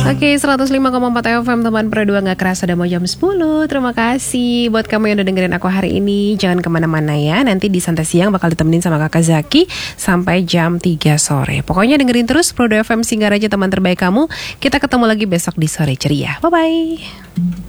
Oke, 105,4 FM teman Pro 2 gak kerasa udah mau jam 10. Terima kasih buat kamu yang udah dengerin aku hari ini. Jangan kemana-mana ya. Nanti di Santai Siang bakal ditemenin sama Kakak Zaki sampai jam 3 sore. Pokoknya dengerin terus Pro 2 FM Singgaraja teman terbaik kamu. Kita ketemu lagi besok di Sore Ceria. Bye-bye.